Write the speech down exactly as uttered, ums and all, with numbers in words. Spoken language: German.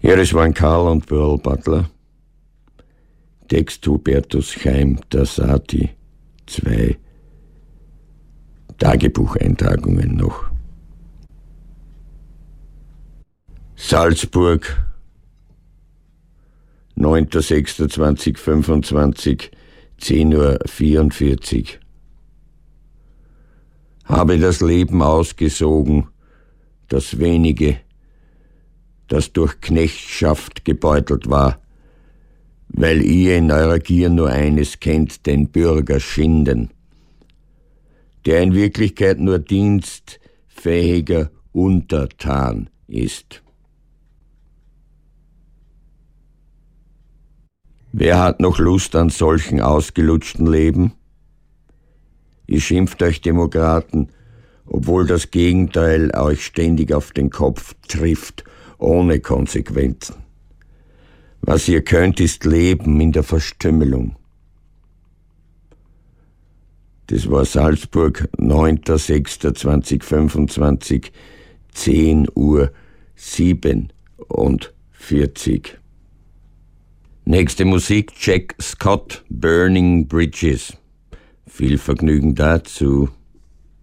Ja, das waren Karl und Pearl Butler. Text Hubertus Chaim Tassati. Zwei Tagebucheintragungen noch. Salzburg, neunter sechster zweitausendfünfundzwanzig, zehn Uhr vierundvierzig. Habe das Leben ausgesogen, das wenige, das durch Knechtschaft gebeutelt war, weil ihr in eurer Gier nur eines kennt, den Bürger schinden, der in Wirklichkeit nur dienstfähiger Untertan ist. Wer hat noch Lust an solchen ausgelutschten Leben? Ihr schimpft euch Demokraten, obwohl das Gegenteil euch ständig auf den Kopf trifft, ohne Konsequenzen. Was ihr könnt, ist Leben in der Verstümmelung. Das war Salzburg, neunter sechster zweitausendfünfundzwanzig, zehn Uhr siebenundvierzig. Nächste Musik, Jack Scott, Burning Bridges. Viel Vergnügen dazu.